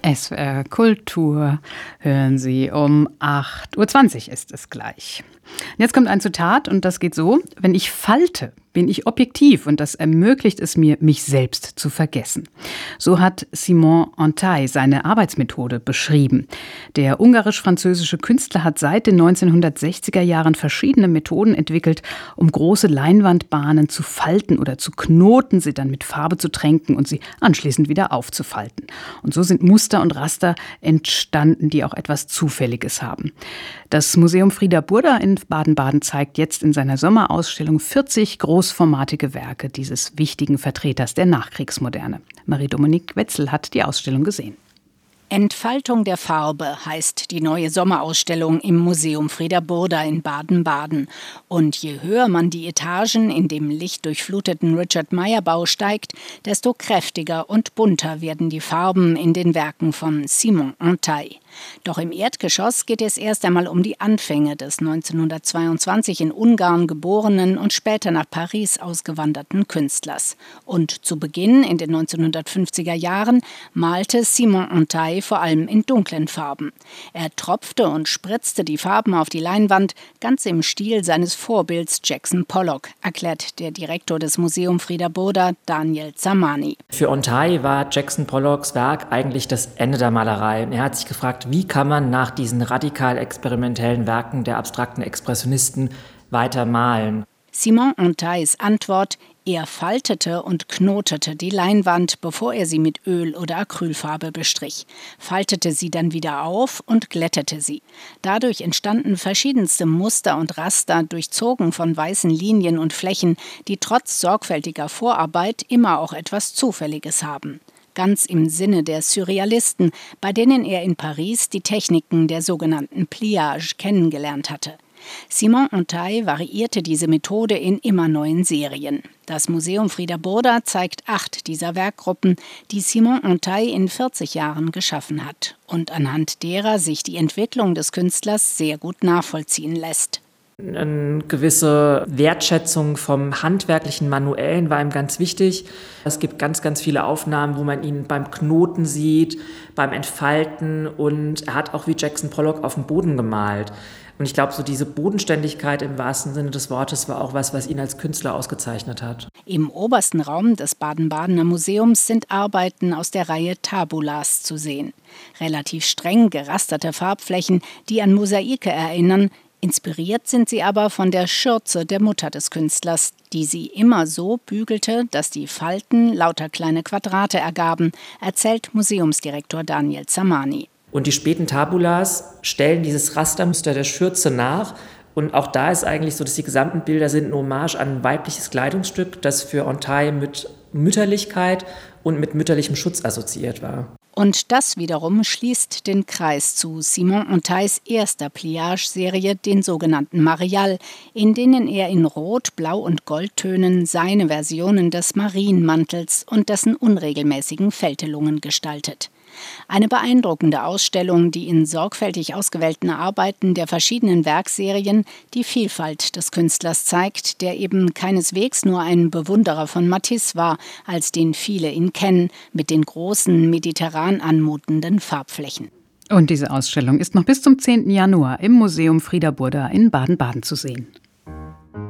SWR Kultur hören Sie um 8:20 Uhr ist es gleich. Jetzt kommt ein Zitat und das geht so: Wenn ich falte, bin ich objektiv und das ermöglicht es mir, mich selbst zu vergessen. So hat Simon Antai seine Arbeitsmethode beschrieben. Der ungarisch-französische Künstler hat seit den 1960er Jahren verschiedene Methoden entwickelt, um große Leinwandbahnen zu falten oder zu knoten, sie dann mit Farbe zu tränken und sie anschließend wieder aufzufalten. Und so sind Muster und Raster entstanden, die auch etwas Zufälliges haben. Das Museum Frieder Burda in Baden-Baden zeigt jetzt in seiner Sommerausstellung 40 großformatige Werke dieses wichtigen Vertreters der Nachkriegsmoderne. Marie-Dominique Wetzel hat die Ausstellung gesehen. Entfaltung der Farbe heißt die neue Sommerausstellung im Museum Frieder Burda in Baden-Baden. Und je höher man die Etagen in dem lichtdurchfluteten Richard-Meyer-Bau steigt, desto kräftiger und bunter werden die Farben in den Werken von Simon Antai. Doch im Erdgeschoss geht es erst einmal um die Anfänge des 1922 in Ungarn geborenen und später nach Paris ausgewanderten Künstlers. Und zu Beginn in den 1950er Jahren malte Simon Antai vor allem in dunklen Farben. Er tropfte und spritzte die Farben auf die Leinwand, ganz im Stil seines Vorbilds Jackson Pollock, erklärt der Direktor des Museum Frieder Burda, Daniel Zamani. Für Antai war Jackson Pollocks Werk eigentlich das Ende der Malerei. Er hat sich gefragt, wie kann man nach diesen radikal experimentellen Werken der abstrakten Expressionisten weiter malen? Simon Antais Antwort: Er faltete und knotete die Leinwand, bevor er sie mit Öl oder Acrylfarbe bestrich, faltete sie dann wieder auf und glättete sie. Dadurch entstanden verschiedenste Muster und Raster, durchzogen von weißen Linien und Flächen, die trotz sorgfältiger Vorarbeit immer auch etwas Zufälliges haben. Ganz im Sinne der Surrealisten, bei denen er in Paris die Techniken der sogenannten Pliage kennengelernt hatte. Simon Antai variierte diese Methode in immer neuen Serien. Das Museum Frieder Burda zeigt 8 dieser Werkgruppen, die Simon Antai in 40 Jahren geschaffen hat und anhand derer sich die Entwicklung des Künstlers sehr gut nachvollziehen lässt. Eine gewisse Wertschätzung vom handwerklichen Manuellen war ihm ganz wichtig. Es gibt ganz, ganz viele Aufnahmen, wo man ihn beim Knoten sieht, beim Entfalten, und er hat auch wie Jackson Pollock auf dem Boden gemalt. Und ich glaube, so diese Bodenständigkeit im wahrsten Sinne des Wortes war auch was ihn als Künstler ausgezeichnet hat. Im obersten Raum des Baden-Badener Museums sind Arbeiten aus der Reihe Tabulas zu sehen. Relativ streng gerasterte Farbflächen, die an Mosaike erinnern. Inspiriert sind sie aber von der Schürze der Mutter des Künstlers, die sie immer so bügelte, dass die Falten lauter kleine Quadrate ergaben, erzählt Museumsdirektor Daniel Zamani. Und die späten Tabulas stellen dieses Rastermuster der Schürze nach. Und auch da ist eigentlich so, dass die gesamten Bilder sind eine Hommage an ein weibliches Kleidungsstück, das für Antai mit Mütterlichkeit und mit mütterlichem Schutz assoziiert war. Und das wiederum schließt den Kreis zu Simon Antais erster Pliage-Serie, den sogenannten Marial, in denen er in Rot-, Blau- und Goldtönen seine Versionen des Marienmantels und dessen unregelmäßigen Fältelungen gestaltet. Eine beeindruckende Ausstellung, die in sorgfältig ausgewählten Arbeiten der verschiedenen Werkserien die Vielfalt des Künstlers zeigt, der eben keineswegs nur ein Bewunderer von Matisse war, als den viele ihn kennen, mit den großen, mediterran anmutenden Farbflächen. Und diese Ausstellung ist noch bis zum 10. Januar im Museum Frieder Burda in Baden-Baden zu sehen.